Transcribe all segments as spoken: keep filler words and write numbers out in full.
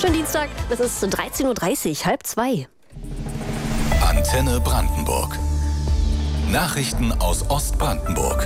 Schönen Dienstag, es ist dreizehn Uhr dreißig, halb zwei. Antenne Brandenburg. Nachrichten aus Ostbrandenburg.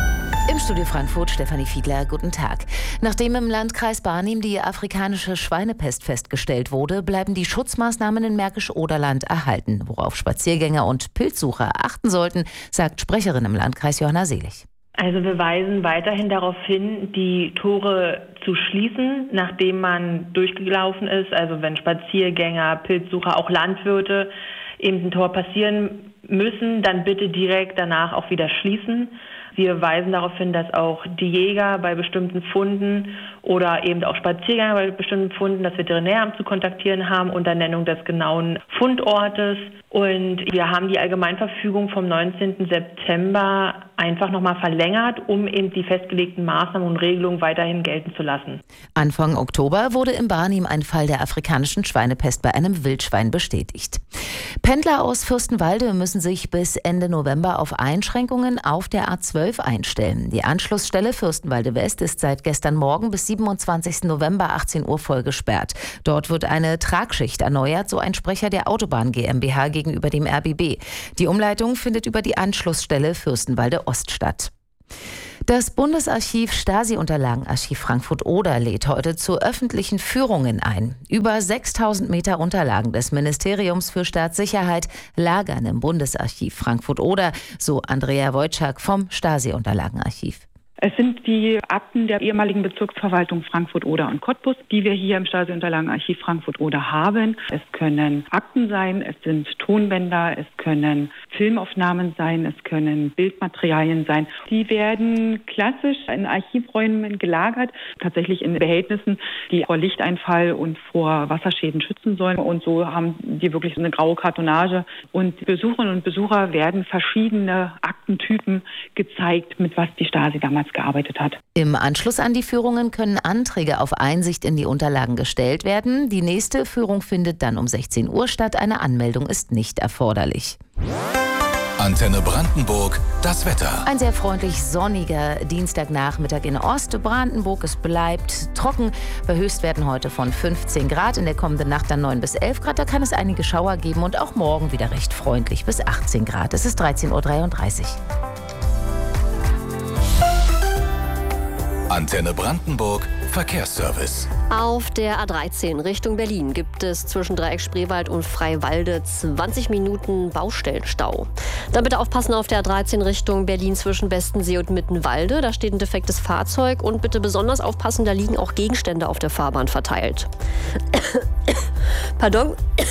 Im Studio Frankfurt Stefanie Fiedler, guten Tag. Nachdem im Landkreis Barnim die afrikanische Schweinepest festgestellt wurde, bleiben die Schutzmaßnahmen in Märkisch-Oderland erhalten. Worauf Spaziergänger und Pilzsucher achten sollten, sagt Sprecherin im Landkreis Johanna Selig. Also wir weisen weiterhin darauf hin, die Tore zu schließen, nachdem man durchgelaufen ist. Also wenn Spaziergänger, Pilzsucher, auch Landwirte eben ein Tor passieren müssen, dann bitte direkt danach auch wieder schließen. Wir weisen darauf hin, dass auch die Jäger bei bestimmten Funden oder eben auch Spaziergänger bei bestimmten Funden das Veterinäramt zu kontaktieren haben unter Nennung des genauen Fundortes. Und wir haben die Allgemeinverfügung vom neunzehnten September einfach nochmal verlängert, um eben die festgelegten Maßnahmen und Regelungen weiterhin gelten zu lassen. Anfang Oktober wurde im Barnim ein Fall der afrikanischen Schweinepest bei einem Wildschwein bestätigt. Pendler aus Fürstenwalde müssen sich bis Ende November auf Einschränkungen auf der A zwölf einstellen. Die Anschlussstelle Fürstenwalde West ist seit gestern Morgen bis siebenundzwanzigsten November achtzehn Uhr voll gesperrt. Dort wird eine Tragschicht erneuert, so ein Sprecher der Autobahn GmbH gegenüber dem R B B. Die Umleitung findet über die Anschlussstelle Fürstenwalde Ost statt. Das Bundesarchiv Stasi-Unterlagenarchiv Frankfurt-Oder lädt heute zu öffentlichen Führungen ein. Über sechstausend Meter Unterlagen des Ministeriums für Staatssicherheit lagern im Bundesarchiv Frankfurt-Oder, so Andrea Wojcik vom Stasi-Unterlagenarchiv. Es sind die Akten der ehemaligen Bezirksverwaltung Frankfurt-Oder und Cottbus, die wir hier im Stasi-Unterlagenarchiv Frankfurt-Oder haben. Es können Akten sein, es sind Tonbänder, es können Filmaufnahmen sein, es können Bildmaterialien sein. Die werden klassisch in Archivräumen gelagert, tatsächlich in Behältnissen, die vor Lichteinfall und vor Wasserschäden schützen sollen. Und so haben die wirklich so eine graue Kartonage. Und Besucherinnen und Besucher werden verschiedene Aktentypen gezeigt, mit was die Stasi damals gearbeitet hat. Im Anschluss an die Führungen können Anträge auf Einsicht in die Unterlagen gestellt werden. Die nächste Führung findet dann um sechzehn Uhr statt. Eine Anmeldung ist nicht erforderlich. Antenne Brandenburg, das Wetter. Ein sehr freundlich sonniger Dienstagnachmittag in Ostbrandenburg. Es bleibt trocken. Bei Höchstwerten heute von fünfzehn Grad. In der kommenden Nacht dann neun bis elf Grad. Da kann es einige Schauer geben und auch morgen wieder recht freundlich bis achtzehn Grad. Es ist dreizehn Uhr dreiunddreißig. Antenne Brandenburg, Verkehrsservice. Auf der A dreizehn Richtung Berlin gibt es zwischen Dreieck Spreewald und Freiwalde zwanzig Minuten Baustellenstau. Dann bitte aufpassen auf der A dreizehn Richtung Berlin zwischen Bestensee und Mittenwalde. Da steht ein defektes Fahrzeug und bitte besonders aufpassen, da liegen auch Gegenstände auf der Fahrbahn verteilt. Pardon.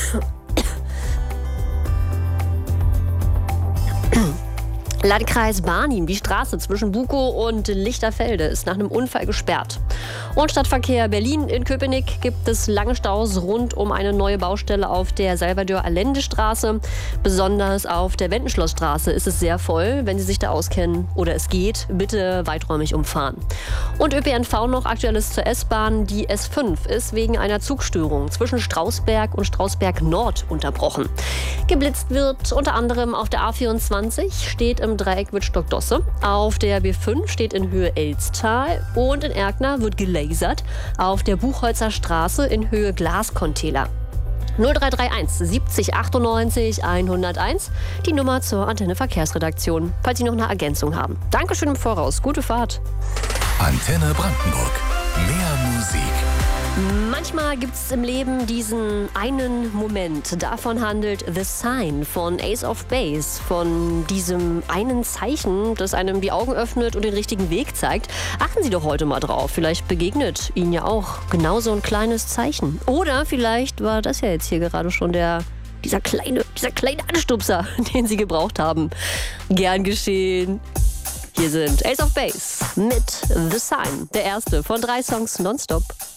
Landkreis Barnim, die Straße zwischen Bukow und Lichterfelde ist nach einem Unfall gesperrt. Und Stadtverkehr Berlin in Köpenick gibt es lange Staus rund um eine neue Baustelle auf der Salvador-Allende-Straße. Besonders auf der Wendenschlossstraße ist es sehr voll. Wenn Sie sich da auskennen oder es geht, bitte weiträumig umfahren. Und Ö P N V noch Aktuelles zur S-Bahn. Die S fünf ist wegen einer Zugstörung zwischen Strausberg und Strausberg Nord unterbrochen. Geblitzt wird unter anderem auf der A vierundzwanzig, steht im Dreieck Wittstock-Dosse. Auf der B fünf steht in Höhe Elztal und in Erkner wird gelasert. Auf der Buchholzer Straße in Höhe Glascontainer. null drei drei eins siebzig achtundneunzig hunderteins, die Nummer zur Antenne Verkehrsredaktion, falls Sie noch eine Ergänzung haben. Dankeschön im Voraus, gute Fahrt. Antenne Brandenburg, mehr Musik. Manchmal gibt es im Leben diesen einen Moment. Davon handelt The Sign von Ace of Base. Von diesem einen Zeichen, das einem die Augen öffnet und den richtigen Weg zeigt. Achten Sie doch heute mal drauf. Vielleicht begegnet Ihnen ja auch genau so ein kleines Zeichen. Oder vielleicht war das ja jetzt hier gerade schon der, dieser kleine, dieser kleine Anstupser, den Sie gebraucht haben. Gern geschehen. Hier sind Ace of Base mit The Sign. Der erste von drei Songs nonstop.